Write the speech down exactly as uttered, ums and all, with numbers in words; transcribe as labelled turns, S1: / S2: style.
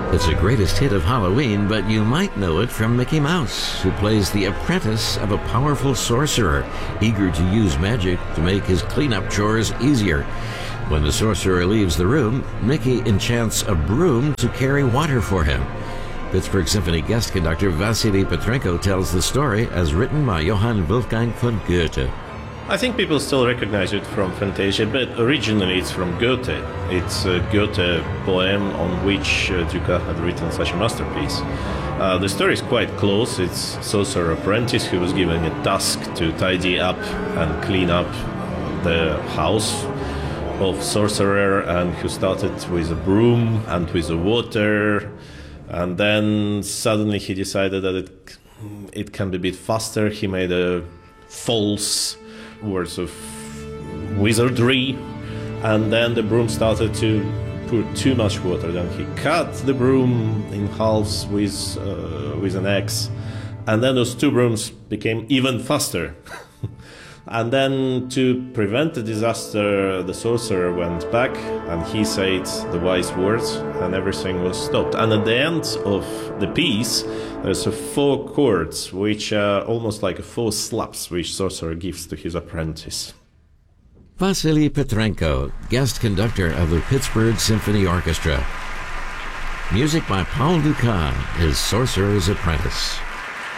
S1: It's a greatest hit of Halloween, but you might know it from Mickey Mouse, who plays the apprentice of a powerful sorcerer, eager to use magic to make his cleanup chores easier. When the sorcerer leaves the room, Mickey enchants a broom to carry water for him. Pittsburgh Symphony guest conductor Vasily Petrenko tells the story as written by Johann Wolfgang von Goethe.
S2: I think people still recognize it from Fantasia, but originally it's from Goethe. It's a Goethe poem on which uh, Dukas had written such a masterpiece. Uh, the story is quite close. It's sorcerer apprentice who was given a task to tidy up and clean up the house of sorcerer, and who started with a broom and with the water, and then suddenly he decided that it it can be a bit faster. He made a false words of wizardry, and then the broom started to pour too much water. Then he cut the broom in halves with uh, with an axe, and then those two brooms became even faster. And then, to prevent the disaster, the sorcerer went back and he said the wise words, and everything was stopped. And at the end of the piece, there's a four chords, which are almost like a four slaps, which sorcerer gives to his apprentice.
S1: Vasily Petrenko, guest conductor of the Pittsburgh Symphony Orchestra. Music by Paul Dukas, his Sorcerer's Apprentice.